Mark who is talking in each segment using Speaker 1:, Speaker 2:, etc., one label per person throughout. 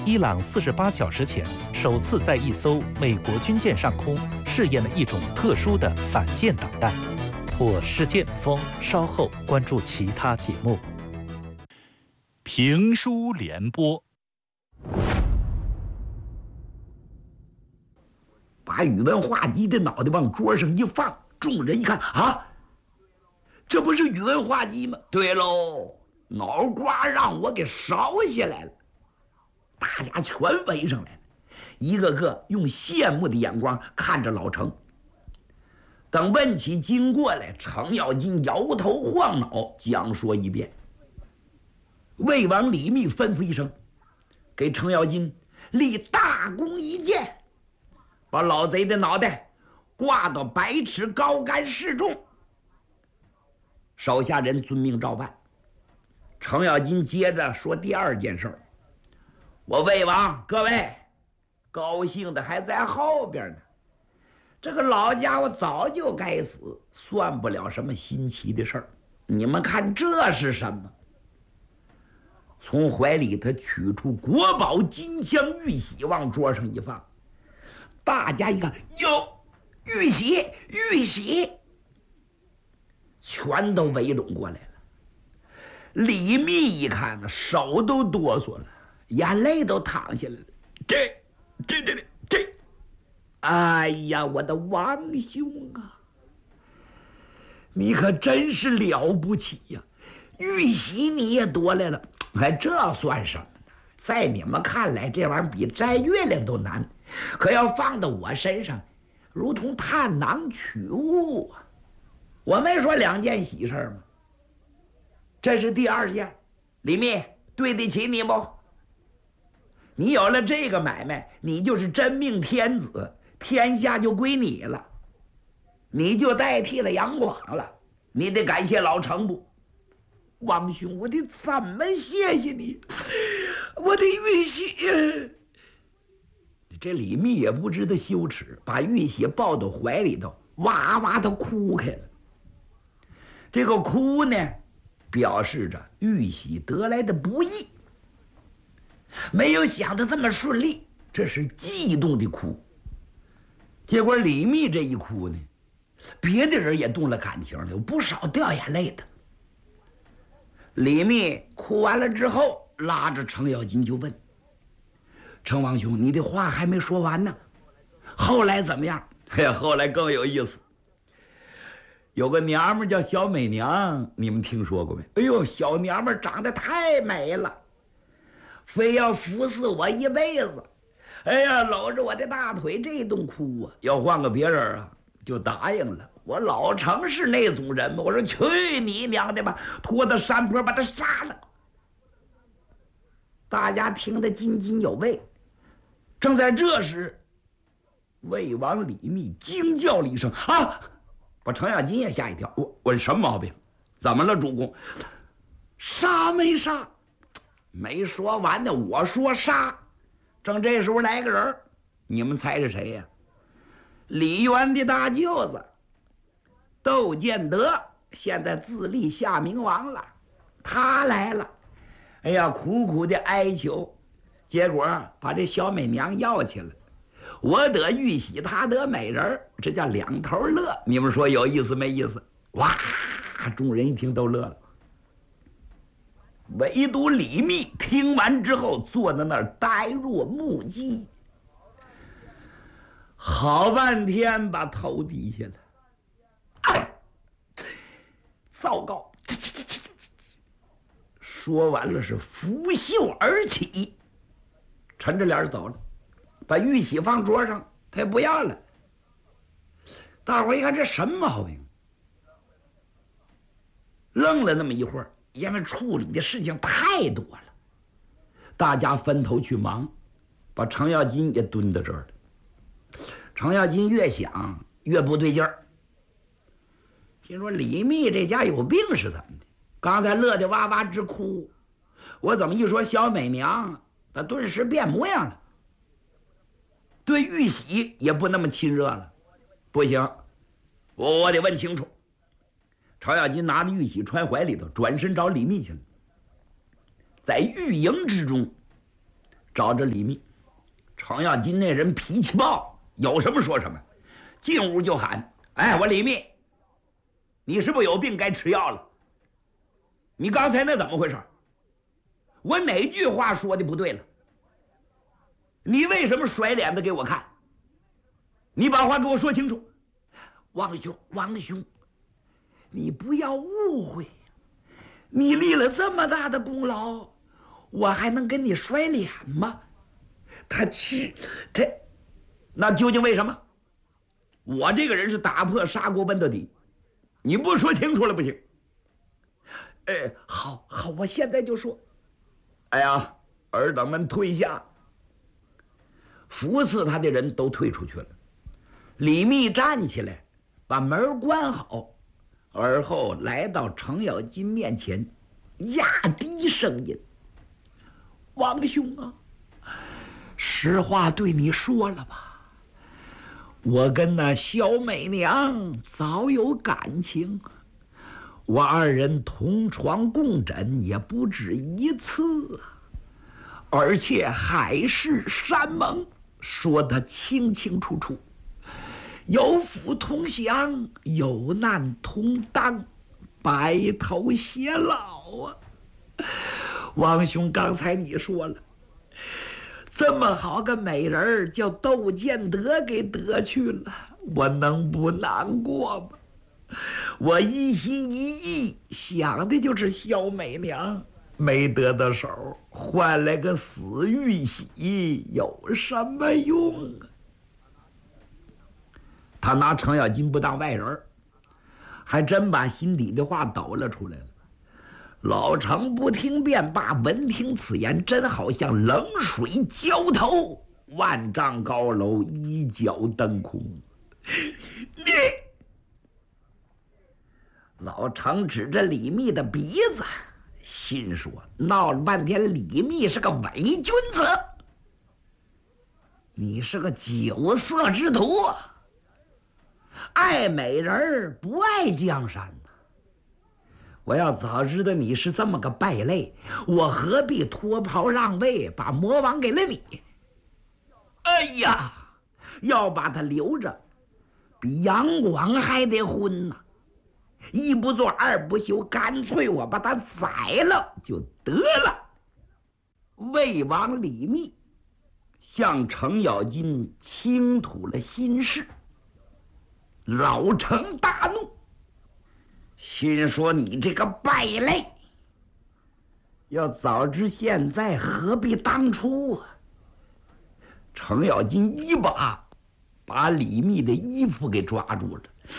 Speaker 1: 伊朗48小时前首次在一艘美国军舰上空试验了一种特殊的反舰导弹。破世界风，稍后关注其他节目。
Speaker 2: 评书联播，
Speaker 3: 把宇文化及的脑袋往桌上一放，众人一看啊，这不是宇文化及吗？对喽，脑瓜让我给烧下来了。大家全围上来了，一个个用羡慕的眼光看着老程。等问起经过来，程咬金摇头晃脑讲说一遍。魏王李密吩咐一声，给程咬金立大功一件，把老贼的脑袋挂到百尺高杆示众。手下人遵命照办。程咬金接着说第二件事儿，我魏王各位高兴的还在后边呢。这个老家伙早就该死，算不了什么新奇的事儿。你们看这是什么？从怀里他取出国宝金镶玉玺，往桌上一放。大家一看，哟，玉玺，玉玺，全都围拢过来了。李密一看呢，手都哆嗦了，眼泪都淌下来了。这，哎呀，我的王兄啊，你可真是了不起呀！玉玺你也夺来了，哎，这算什么呢？在你们看来，这玩意儿比摘月亮都难，可要放到我身上，如同探囊取物啊！我没说两件喜事吗？这是第二件，李密对得起你不？你有了这个买卖，你就是真命天子，天下就归你了，你就代替了杨广了。你得感谢老程不？王兄，我得怎么谢谢你？我的玉玺！这李密也不知道羞耻，把玉玺抱到怀里头，哇哇的哭开了。这个哭呢，表示着玉玺得来的不易，没有想的这么顺利，这是悸动的哭。结果李密这一哭呢，别的人也动了感情了，有不少掉眼泪的。李密哭完了之后，拉着程咬金就问：“程王兄，你的话还没说完呢，后来怎么样？”哎呀，后来更有意思。有个娘们叫小美娘，你们听说过没？哎呦，小娘们长得太美了，非要服侍我一辈子。哎呀，搂着我的大腿这顿哭啊！要换个别人啊，就答应了。我老程是那种人吗？我说去你娘的吧，拖到山坡把他杀了。大家听得津津有味。正在这时，魏王李密惊叫了一声啊！把程咬金也吓一跳。我什么毛病？怎么了，主公？杀没杀？没说完呢，我说杀。正这时候来个人，你们猜是谁呀？李渊的大舅子窦建德，现在自立夏明王了，他来了。哎呀，苦苦的哀求，结果把这小美娘要去了。我得玉玺，他得美人，这叫两头乐。你们说有意思没意思？哇！众人一听都乐了，唯独李密听完之后坐在那儿呆若木鸡，好半天把头低下了。哎，糟糕！说完了是拂袖而起，沉着脸走了，把玉玺放桌上，他也不要了。大伙一看这什么毛病，愣了那么一会儿，因为处理的事情太多了，大家分头去忙，把程咬金也蹲到这儿了。程咬金越想越不对劲儿，心说李密这家有病是怎么的？刚才乐得哇哇直哭，我怎么一说小美娘，他顿时变模样了，对玉玺也不那么亲热了。不行，我得问清楚。程咬金拿着玉玺揣怀里头，转身找李密去了。在御营之中， 找着李密。程咬金那人脾气暴，有什么说什么，进屋就喊：“哎，我李密，你是不是有病该吃药了？你刚才那怎么回事？我哪句话说的不对了？你为什么甩脸子给我看？你把话给我说清楚。”王兄，你不要误会，你立了这么大的功劳，我还能跟你甩脸吗？他那究竟为什么？我这个人是打破砂锅问到底，你不说清楚了不行。好，我现在就说。哎呀，尔等们退下。服侍他的人都退出去了。李密站起来，把门关好，而后来到程咬金面前，压低声音：“王兄啊，实话对你说了吧，我跟那小美娘早有感情，我二人同床共枕也不止一次，而且海誓山盟，说得清清楚楚，有福同享，有难同当，白头偕老啊！王兄，刚才你说了，这么好个美人叫窦建德给得去了，我能不难过吗？我一心一意想的就是小美娘，没得到手，换来个死玉玺，有什么用啊？他拿程咬金不当外人，还真把心底的话抖了出来了。老程不听便罢，闻听此言，真好像冷水浇头，万丈高楼一脚蹬空。你！老程指着李密的鼻子，心说：闹了半天，李密是个伪君子，你是个酒色之徒，爱美人不爱江山。我要早知道你是这么个败类，我何必脱袍让位，把魔王给了你？哎呀，要把他留着，比杨广还得昏呢。一不做二不休，干脆我把他宰了就得了。魏王李密向程咬金倾吐了心事，老程大怒，心说：你这个败类，要早知现在，何必当初啊？程咬金一把把李密的衣服给抓住了。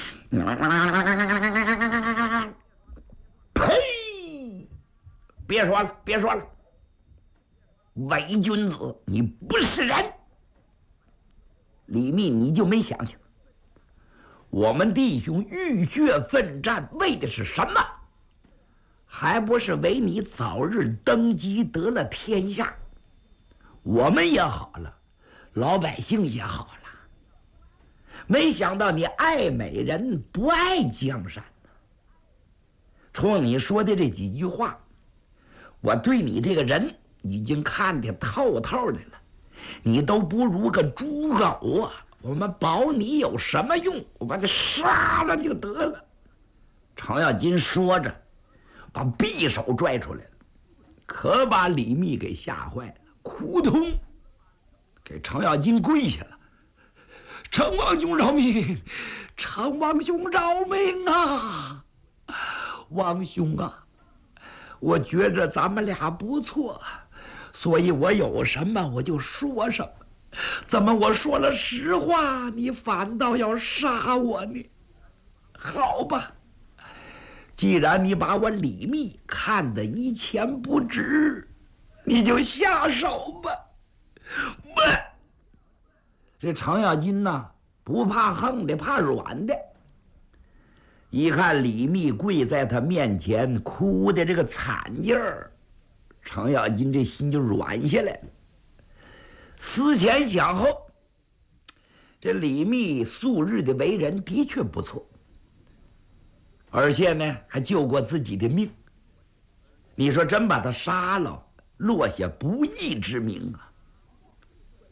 Speaker 3: 呸！别说了，伪君子，你不是人！李密，你就没想想，我们弟兄浴血奋战，为的是什么？还不是为你早日登基，得了天下。我们也好了，老百姓也好了。没想到你爱美人不爱江山呢。冲你说的这几句话，我对你这个人已经看得透透的了。你都不如个猪狗啊！我们保你有什么用？我把他杀了就得了。程咬金说着，把匕首拽出来了，可把李密给吓坏了，扑通，给程咬金跪下了。程王兄饶命！程王兄饶命啊！王兄啊，我觉着咱们俩不错，所以我有什么我就说什么。怎么我说了实话，你反倒要杀我呢？好吧，既然你把我李密看得一钱不值，你就下手吧。不，这程咬金呐，不怕横的，怕软的。一看李密跪在他面前，哭的这个惨劲儿，程咬金这心就软下来了。思前想后，这李密素日的为人的确不错，而且呢还救过自己的命。你说真把他杀了，落下不义之名啊！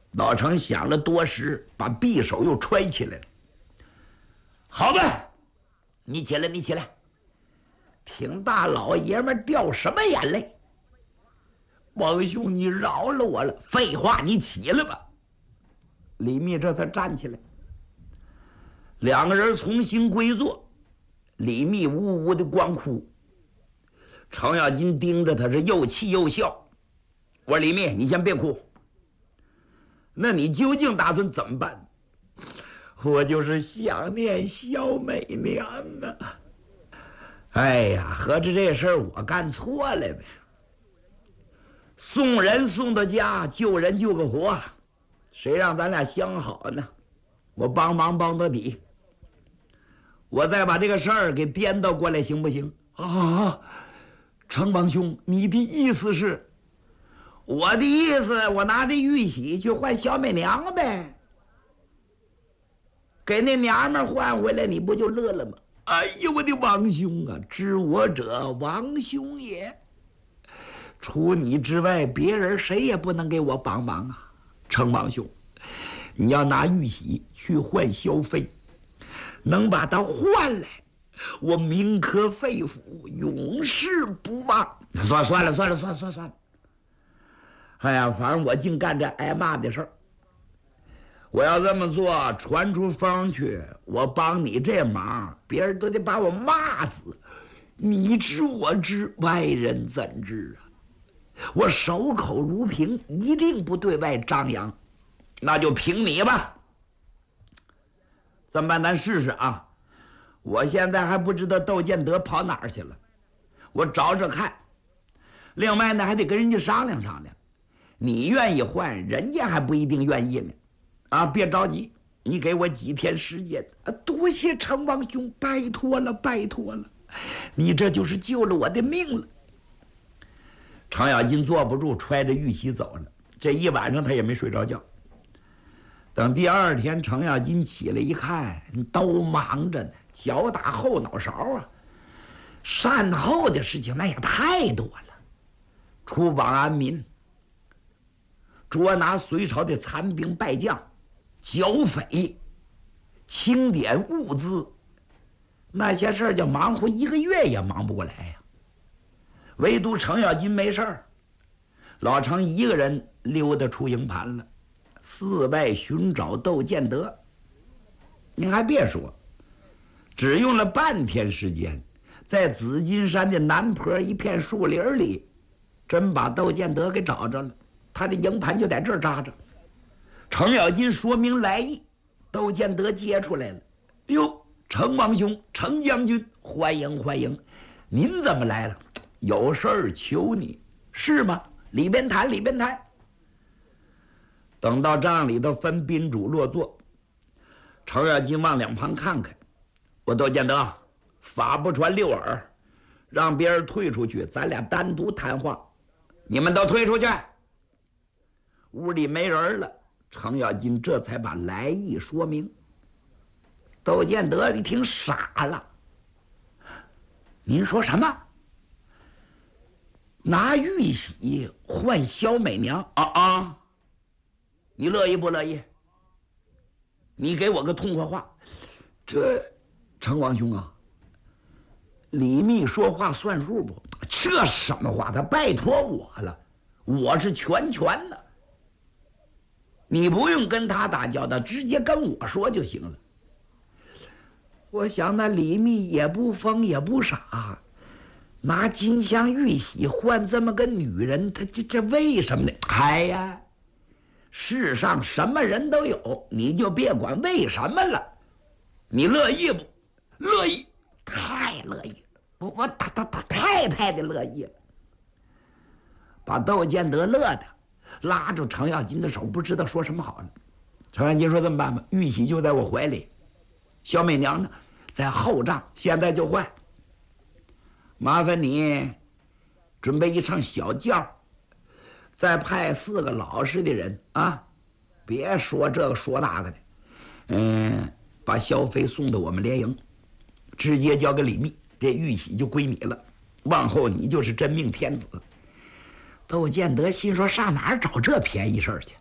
Speaker 3: 老程想了多时，把匕首又揣起来了。好吧，你起来，你起来。听大老爷们掉什么眼泪？王兄，你饶了我了。废话，你起来吧。李密这才站起来。两个人重新归坐，李密呜呜的光哭。程咬金盯着他是又气又笑。我说李密，你先别哭。那你究竟打算怎么办？我就是想念小美娘啊。哎呀，合着这事儿我干错了呗。送人送到家，救人救个活，谁让咱俩相好呢？我帮忙帮到底。我再把这个事儿给编导过来，行不行？啊，程王兄，你的意思是？我的意思，我拿这玉玺去换小美娘呗，给那娘们换回来，你不就乐了吗？哎呀，我的王兄啊，知我者王兄也。除你之外，别人谁也不能给我帮忙啊！程王兄，你要拿玉玺去换萧妃，能把她换来，我铭刻肺腑，永世不忘。算了。哎呀，反正我净干这挨骂的事儿。我要这么做，传出风去，我帮你这忙，别人都得把我骂死。你知我知，外人怎知啊？我守口如瓶，一定不对外张扬。那就凭你吧。这么办，咱试试啊。我现在还不知道窦建德跑哪儿去了，我找找看。另外呢，还得跟人家商量商量。你愿意换，人家还不一定愿意呢。啊，别着急，你给我几天时间。多谢程王兄，拜托了。你这就是救了我的命了。程咬金坐不住，揣着玉玺走了。这一晚上他也没睡着觉。等第二天，程咬金起来一看，都忙着呢，脚打后脑勺啊！善后的事情那也太多了，出榜安民，捉拿隋朝的残兵败将，剿匪，清点物资，那些事儿就忙活1个月也忙不过来呀。唯独程咬金没事儿，老程一个人溜达出营盘了，四外寻找窦建德。您还别说，只用了半天时间，在紫金山的南坡一片树林里，真把窦建德给找着了。他的营盘就在这儿扎着。程咬金说明来意，窦建德接出来了。哟，程王兄，程将军，欢迎！您怎么来了？有事儿求你，是吗？里边谈。等到帐里头分宾主落座，程咬金往两旁看看，我窦建德，法不传六耳，让别人退出去，咱俩单独谈话。你们都退出去。屋里没人了，程咬金这才把来意说明。窦建德一听傻了，您说什么？拿玉玺换萧美娘啊！你乐意不乐意？你给我个痛快话。这程王兄啊，李密说话算数不？这什么话？他拜托我了，我是全的。你不用跟他打交道，直接跟我说就行了。我想那李密也不疯也不傻，拿金镶玉玺换这么个女人，他这为什么呢？哎呀，世上什么人都有，你就别管为什么了。你乐意不？乐意，太乐意了。我太的乐意了。把窦建德乐的拉住程咬金的手，不知道说什么好了。程咬金说：“这么办吧，玉玺就在我怀里，小美娘呢，在后帐，现在就换。麻烦你准备一乘小轿，再派4个老实的人啊，别说这个说那个的，把萧妃送到我们连营，直接交给李密，这玉玺就归你了，往后你就是真命天子。”窦建德心说：“上哪儿找这便宜事儿去？